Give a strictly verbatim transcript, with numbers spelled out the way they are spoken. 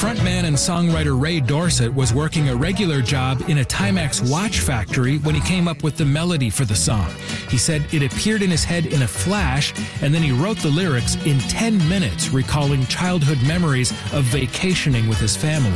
Frontman and songwriter Ray Dorset was working a regular job in a Timex watch factory when he came up with the melody for the song. He said it appeared in his head in a flash, and then he wrote the lyrics in ten minutes, recalling childhood memories of vacationing with his family.